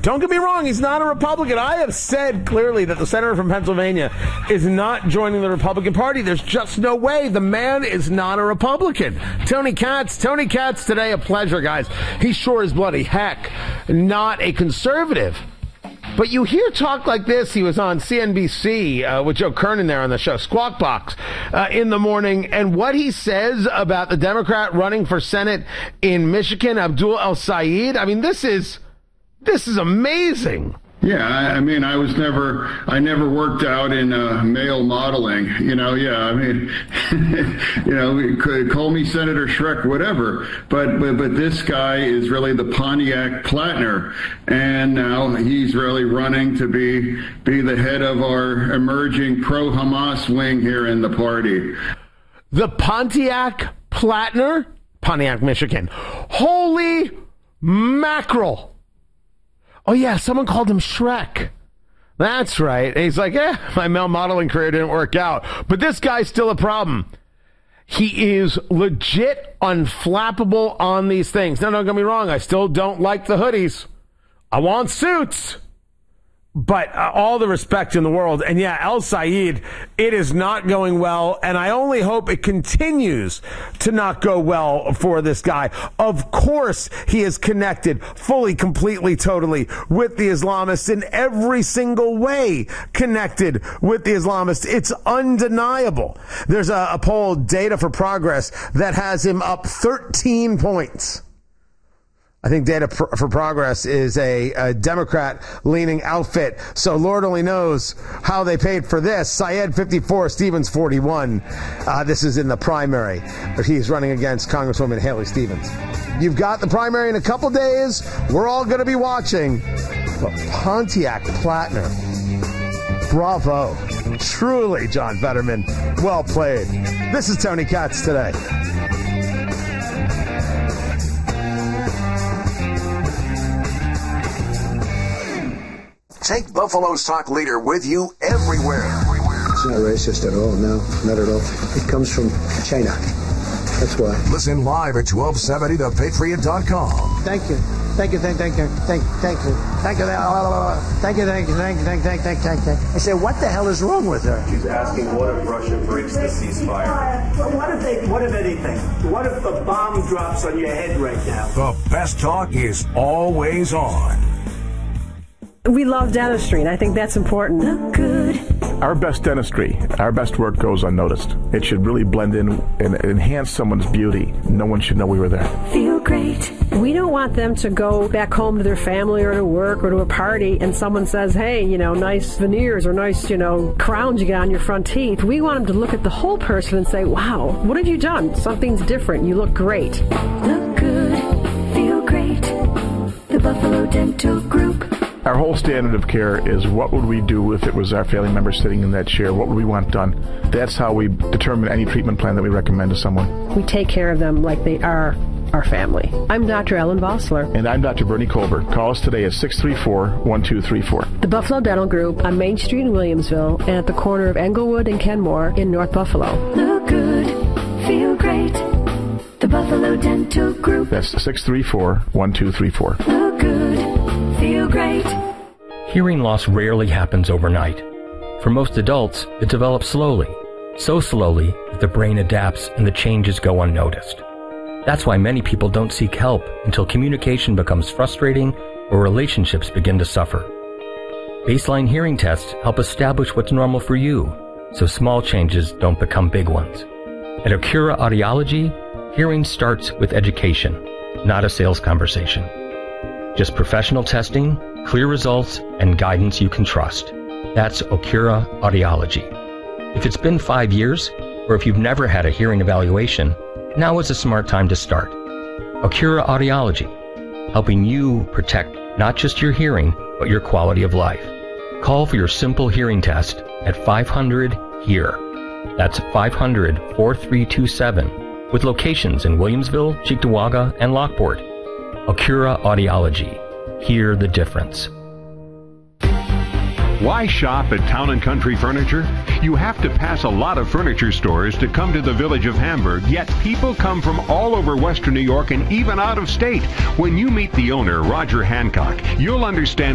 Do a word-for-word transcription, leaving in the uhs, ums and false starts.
Don't get me wrong, he's not a Republican. I have said clearly that the senator from Pennsylvania is not joining the Republican Party. There's just no way. The man is not a Republican. Tony Katz, Tony Katz today, a pleasure, guys. He sure is bloody heck not a conservative. But you hear talk like this. He was on C N B C uh, with Joe Kernan there on the show, Squawk Box, uh, in the morning. And what he says about the Democrat running for Senate in Michigan, Abdul El-Sayed, I mean, this is this is amazing. Yeah, I, I mean, I was never, I never worked out in uh, male modeling, you know, yeah, I mean, you know, we could call me Senator Shrek, whatever, but, but, but this guy is really the Pontiac Plattner, and now he's really running to be, be the head of our emerging pro-Hamas wing here in the party. The Pontiac Plattner? Pontiac, Michigan. Holy mackerel. Oh, yeah, someone called him Shrek. That's right. And he's like, eh, my male modeling career didn't work out. But this guy's still a problem. He is legit unflappable on these things. Now, don't get me wrong. I still don't like the hoodies. I want suits. But uh, all the respect in the world. And yeah, El-Sayed, it is not going well. And I only hope it continues to not go well for this guy. Of course, he is connected fully, completely, totally with the Islamists in every single way connected with the Islamists. It's undeniable. There's a, a poll, Data for Progress, that has him up thirteen points. I think Data for Progress is a, a Democrat-leaning outfit, so Lord only knows how they paid for this. Syed, fifty-four, Stevens, forty-one. Uh, this is in the primary, where he's running against Congresswoman Haley Stevens. You've got the primary in a couple days. We're all going to be watching. But Pontiac Plattner, bravo. Truly, John Fetterman, well played. This is Tony Katz today. Take Buffalo's talk leader with you everywhere. It's not racist at all, no, not at all. It comes from China. That's why. Listen live at twelve seventy the patriot dot com. Thank you. Thank you, thank, thank you, thank, thank you, thank you, thank you, thank you, thank you, thank you, thank you, thank you, thank you. I said, what the hell is wrong with her? She's asking, what if Russia breaks the ceasefire? Well, what if they, what if anything? What if a bomb drops on your head right now? The best talk is always on. We love dentistry, and I think that's important. Look good. Our best dentistry, our best work goes unnoticed. It should really blend in and enhance someone's beauty. No one should know we were there. Feel great. We don't want them to go back home to their family or to work or to a party and someone says, hey, you know, nice veneers or nice, you know, crowns you got on your front teeth. We want them to look at the whole person and say, wow, what have you done? Something's different. You look great. Look good. Feel great. The Buffalo Dental Group. Our whole standard of care is what would we do if it was our family member sitting in that chair? What would we want done? That's how we determine any treatment plan that we recommend to someone. We take care of them like they are our family. I'm Doctor Ellen Vossler. And I'm Doctor Bernie Colbert. Call us today at six three four, one two three four. The Buffalo Dental Group on Main Street in Williamsville and at the corner of Englewood and Kenmore in North Buffalo. Look good. Feel great. The Buffalo Dental Group. That's six three four, one two three four. Look good. Feel great. Hearing loss rarely happens overnight. For most adults, it develops slowly, so slowly that the brain adapts and the changes go unnoticed. That's why many people don't seek help until communication becomes frustrating or relationships begin to suffer. Baseline hearing tests help establish what's normal for you, so small changes don't become big ones. At Acura Audiology, hearing starts with education, not a sales conversation. Just professional testing, clear results, and guidance you can trust. That's Acura Audiology. If it's been five years, or if you've never had a hearing evaluation, now is a smart time to start. Acura Audiology, helping you protect not just your hearing, but your quality of life. Call for your simple hearing test at five hundred, H E A R. That's five hundred, four three two seven, with locations in Williamsville, Cheektowaga, and Lockport. Acura Audiology. Hear the difference. Why shop at Town and Country Furniture? You have to pass a lot of furniture stores to come to the village of Hamburg, yet people come from all over Western New York and even out of state. When you meet the owner, Roger Hancock, you'll understand